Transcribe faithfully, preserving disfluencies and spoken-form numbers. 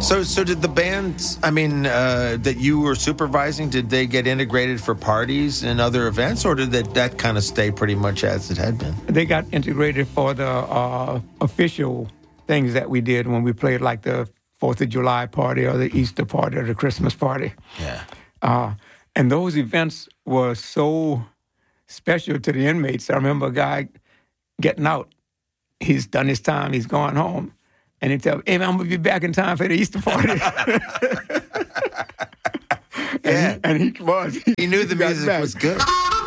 So, so did the bands, I mean, uh, that you were supervising, did they get integrated for parties and other events, or did that, that kind of stay pretty much as it had been? They got integrated for the uh, official things that we did when we played, like the Fourth of July party or the Easter party or the Christmas party. Yeah. Uh, and those events were so special to the inmates. I remember a guy getting out. He's done his time. He's going home. And he tell me, hey, man, I'm going to be back in time for the Easter party. Yeah. and, he, and he was. He knew the got music back. was good.